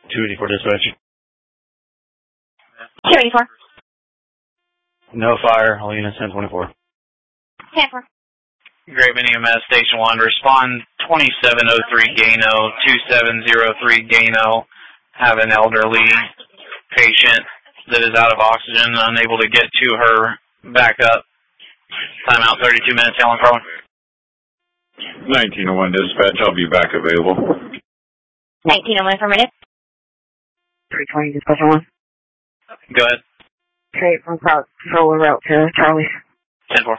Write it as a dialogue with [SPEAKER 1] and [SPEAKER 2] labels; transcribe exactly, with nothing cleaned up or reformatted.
[SPEAKER 1] two eighty-four dispatch.
[SPEAKER 2] two eighty-four.
[SPEAKER 1] No fire. All units ten twenty-four.
[SPEAKER 2] ten four.
[SPEAKER 3] Great Mini M S Station one. Respond twenty-seven oh three Gano, two seven oh three Gano. Have an elderly patient that is out of oxygen, unable to get to her backup. Timeout thirty-two minutes, Helen Carlin.
[SPEAKER 4] nineteen oh one dispatch, I'll be back available.
[SPEAKER 2] nineteen oh one for a minute. three twenty dispatch one.
[SPEAKER 3] Go ahead.
[SPEAKER 2] Straight from controller route to Charlie.
[SPEAKER 3] ten four.